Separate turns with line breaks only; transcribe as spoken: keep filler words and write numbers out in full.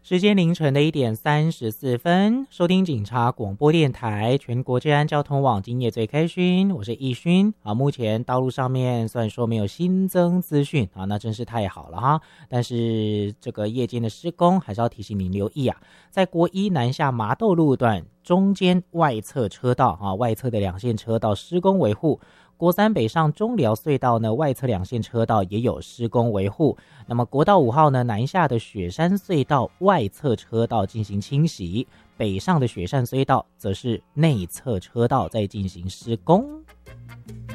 时间凌晨的一点三十四分，收听警察广播电台全国治安交通网今夜最开勋，我是易勋啊。目前道路上面虽然说没有新增资讯啊，那真是太好了哈。但是这个夜间的施工还是要提醒您留意啊，在国一南下麻豆路段中间外侧车道啊，外侧的两线车道施工维护。国三北上中寮隧道呢，外侧两线车道也有施工维护。那么国道五号呢，南下的雪山隧道外侧车道进行清洗，北上的雪山隧道则是内侧车道在进行施工。